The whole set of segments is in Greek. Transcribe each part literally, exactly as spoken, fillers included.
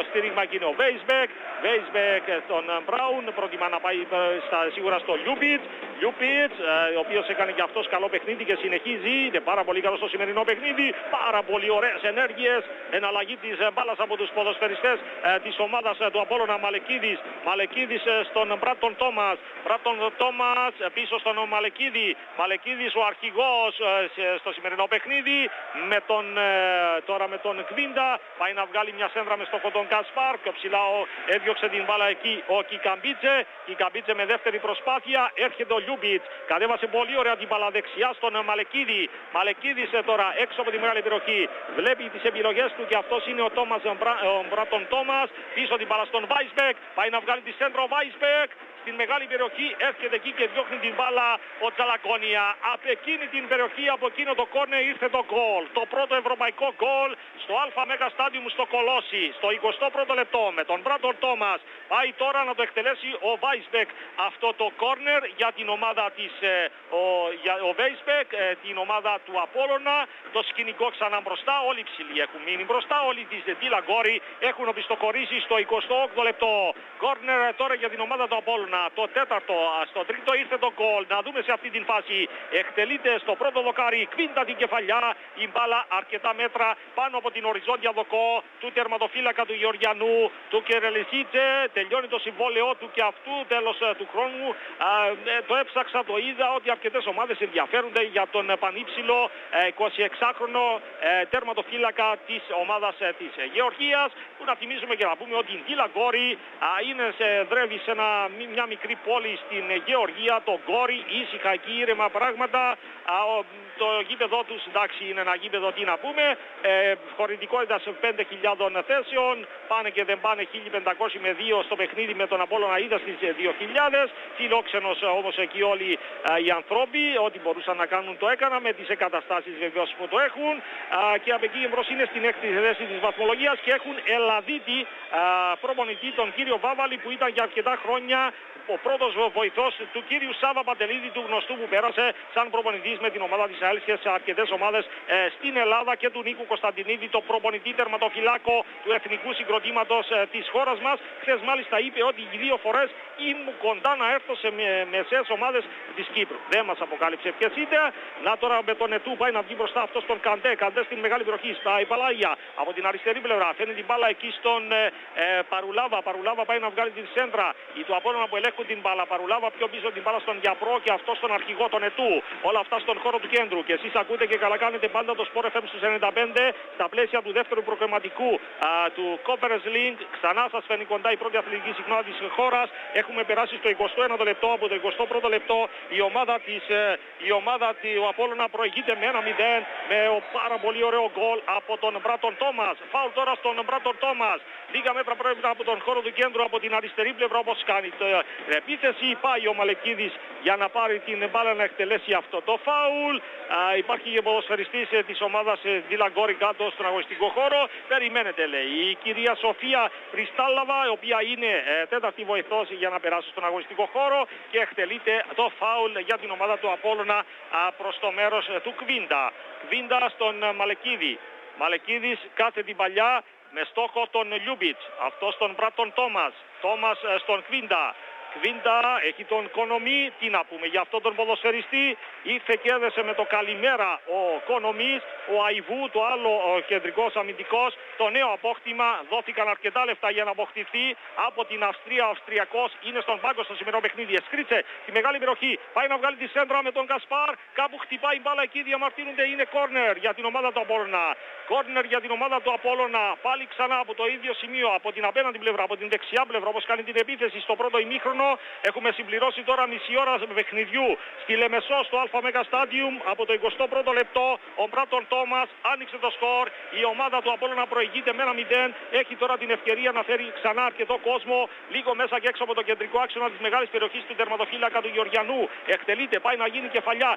στήριγμα και είναι ο Βέισμπεκ. Βέισμπεκ στον Μπράουν, προτιμά να πάει στα, σίγουρα στο Λιούπιτς. Λιούπιτς, ο οποίος έκανε και αυτός καλό παιχνίδι και συνεχίζει. Είναι πάρα πολύ καλό στο σημερινό παιχνίδι. Πάρα πολύ ωραίες ενέργειες. Εναλλαγή της μπάλας από τους ποδοσφαιριστές ε, της ομάδας ε, του Απόλλωνα. Μαλεκίδης. Μαλεκίδης ε, στον Μπράτον Τόμας. Μπράτον Τόμας ε, πίσω στον Μαλεκίδη. Μαλεκίδης ο αρχηγός ε, στο σημερινό παιχνίδι. Με τον, ε, τώρα με τον Κβίντα. Πάει να βγάλει μια σέντρα με στο τον Κασπάρ. Πιο ψηλά ο, έδιωξε την μπάλα εκεί ο Κικαμπίτσε. Κικαμπίτσε με δεύτερη προσπάθεια. Έρχεται ο Λιούμπιτς. Κατέβασε πολύ ωραία την μπάλα δεξιά στον Μαλεκίδη. Μαλεκίδης τώρα έξω από τη μεγάλη περιοχή. Βλέπει τις επιλογές του και αυτός είναι ο Τόμας, ο Μπράτον Τόμας. Πίσω την μπάλα στον Βάισμπεκ. Πάει να βγάλει τη σέντρα ο Βάισμπεκ. Στην μεγάλη περιοχή έρχεται εκεί και διώχνει την μπάλα ο Τζαλακόνια. Από εκείνη την περιοχή, από εκείνο το κόρνερ ήρθε το γκολ. Το πρώτο ευρωπαϊκό γκολ στο Α Μέγα Στάντιουμ στο Κολόσι. Στο εικοστό πρώτο λεπτό με τον Μπράτον Τόμας. Πάει τώρα να το εκτελέσει ο Βάισμπεκ αυτό το κόρνερ για την ομάδα της ε, ο, για, ο Βέισμπεκ, ε, την ομάδα του Απόλλωνα. Το σκηνικό ξανά μπροστά. Όλοι οι ψηλοί έχουν μείνει μπροστά. Όλοι της Ντίλαγκόρη έχουν οπισθοχωρήσει στο εικοστό όγδοο λεπτό. Κόρνερ τώρα για την ομάδα του Απόλλωνα. Το τέταρτο, στο τρίτο ήρθε το γκολ. Να δούμε σε αυτή την φάση. Εκτελείται στο πρώτο δοκάρι. Κβίντα την κεφαλιά. Η μπάλα αρκετά μέτρα πάνω από την οριζόντια δοκό του τερματοφύλακα του Γεωργιανού, του Κερελεσίτσε. Τελειώνει το συμβόλαιό του και αυτού τέλος του χρόνου. Α, ε, το έψαξα, το είδα ότι αρκετές ομάδες ενδιαφέρονται για τον πανύψηλο ε, εικοσιεξάχρονο ε, τερματοφύλακα της ομάδας ε, της Γεωργίας. Που να θυμίζουμε και να πούμε ότι η Ντίλαγκόρη είναι σε, δρεύει σε ένα, μια μικρή πόλη στην Γεωργία, το Γκόρι, ήσυχα εκεί, ήρεμα πράγματα. Α, ο, το γήπεδο τους, εντάξει, είναι ένα γήπεδο, τι να πούμε, ε, χωρητικότητα σε πέντε χιλιάδες θέσεων, πάνε και δεν πάνε χίλια πεντακόσια με δύο στο παιχνίδι με τον Απόλλωνα είδα στις δύο χιλιάδες, φιλόξενος όμως εκεί όλοι α, οι ανθρώποι, ό,τι μπορούσαν να κάνουν το έκανα με τις εγκαταστάσεις βεβαίως που το έχουν α, και από εκεί εμπρός είναι στην έκτη θέση της βαθμολογίας και έχουν Ελλαδίτη α, προπονητή τον κύριο Βάβαλη που ήταν για αρκετά χρόνια ο πρώτος βοηθός του κύριου Σάβα Παντελίδη, του γνωστού που πέρασε σαν προπονητής με την ομάδα της ΑΕΛ σε αρκετές ομάδες ε, στην Ελλάδα, και του Νίκου Κωνσταντινίδη, το προπονητή τερματοφυλάκο του εθνικού συγκροτήματος ε, της χώρας μας. Χθες μάλιστα είπε ότι οι δύο φορές ήμουν κοντά να έρθω σε με, μεσαίες ομάδες της Κύπρου. Δεν μας αποκάλυψε ποιες είτε. Να τώρα με τον Ετού πάει να βγει μπροστά αυτός τον Καντέ. Καντέ στην μεγάλη περιοχή, στα Ιπαλάγια από την αριστερή πλευρά. Φέρνει την μπάλα εκεί στον ε, ε, Παρουλάβα. Παρουλάβα πάει να βγάλει την σέντρα. Οι του Απόλλωνα που ελέγχουν την μπάλα. Παρουλάβα πιο πίσω την μπάλα στον Γιαπρό και αυτό στον αρχηγό τον Ετού. Όλα αυτά στον χώρο του κέντρου. Και εσείς ακούτε και καλά κάνετε πάντα το Sport εφ εμ στους ενενήντα πέντε στα πλαίσια του δεύτερου προκριματικού α, του Conference League. Ξανά σας φαίνει κοντά η πρώτη αθλητική συχνότητα της χώρας. Έχουμε περάσει στο εικοστό ένατο λεπτό. Από το εικοστό πρώτο λεπτό η ομάδα της ε, η ομάδα του Απόλλωνα προηγείται με ένα μηδέν με ο πάρα πολύ ωραίο γκολ από τον Μπράτον Τόμας. Φάουλ τώρα στον Μπράτον Τόμας. Λίγα μέτρα πρέπει από τον χώρο του κέντρου, από την αριστερή πλευρά όπως κάνει την επίθεση. Πάει ο Μαλεκίδης για να πάρει την μπάλα να εκτελέσει αυτό το φάουλ. Α, υπάρχει και ποδοσφαιριστής ε, της ομάδας ε, Ντίλαγκόρη κάτω στον αγωνιστικό χώρο. Περιμένετε, λέει, η κυρία Σοφία Πριστάλαβα, η οποία είναι ε, τέταρτη βοηθός για να περάσει στον αγωνιστικό χώρο και εκτελείται το φάουλ για την ομάδα του Απόλλωνα α, προς το μέρος ε, του Κβίντα. Κβίντα στον ε, Μαλεκίδη. Μαλεκίδης κάθε την παλιά με στόχο τον Λιούμπιτς. Αυτό στον Μπράτον Τόμας. Τόμας ε, στον Κβίντα. Κβίντα έχει τον Κονομή, τι να πούμε για αυτόν τον ποδοσφαιριστή. Ήρθε και έδεσε με το καλημέρα ο Κονομής, ο Αϊβού, το άλλο ο κεντρικός αμυντικός. Το νέο απόκτημα, δόθηκαν αρκετά λεφτά για να αποκτηθεί από την Αυστρία. Ο Αυστριακός είναι στον πάγκο στο σημερινό παιχνίδι. Εσκρίτσε τη μεγάλη περιοχή, πάει να βγάλει τη σέντρα με τον Κασπάρ. Κάπου χτυπάει μπάλα εκεί, διαμαρτύρονται, είναι κόρνερ για την ομάδα του Απόλλωνα. Κόρνερ για την ομάδα του Απόλλωνα. Πάλι ξανά από το ίδιο σημείο, από την απέναντι πλευρά, από την δεξιά πλευρά, όπως κάνει την επίθεση στο πρώτο ημίχρονο. Έχουμε συμπληρώσει τώρα μισή ώρα παιχνιδιού στη Λεμεσό στο Α Μέγα Στάντιουμ. Από το εικοστό πρώτο λεπτό ο Μπράτον Τόμας άνοιξε το σκορ. Η ομάδα του Απόλλωνα προηγείται με ένα μηδέν. Έχει τώρα την ευκαιρία να φέρει ξανά αρκετό κόσμο λίγο μέσα και έξω από το κεντρικό άξονα της μεγάλης περιοχής του τερματοφύλακα του Γεωργιανού. Εκτελείται, πάει να γίνει κεφαλιά.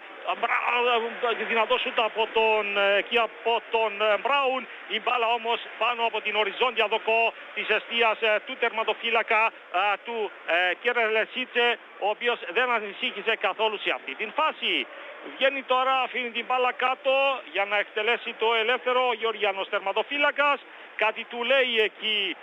Δυνατό σούτ από τον, εκεί από τον Μπράουν. Η μπάλα όμως πάνω από την οριζόντια δοκό της εστίας του τερματοφύλακα του Κερελεσίτσε, ο οποίος δεν ανησύχησε καθόλου σε αυτή την φάση. Βγαίνει τώρα, αφήνει την μπάλα κάτω για να εκτελέσει το ελεύθερο ο Γεωργιανός τερματοφύλακας. Κάτι του λέει εκεί